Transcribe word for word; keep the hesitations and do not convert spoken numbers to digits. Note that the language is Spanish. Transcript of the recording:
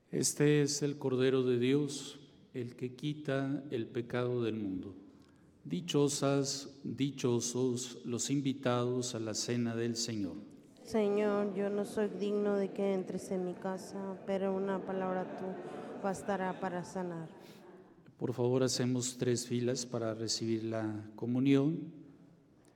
Este es el Cordero de Dios, el que quita el pecado del mundo. Dichosas, dichosos los invitados a la cena del Señor. Señor, yo no soy digno de que entres en mi casa, pero una palabra tú bastará para sanar. Por favor, hacemos tres filas para recibir la comunión.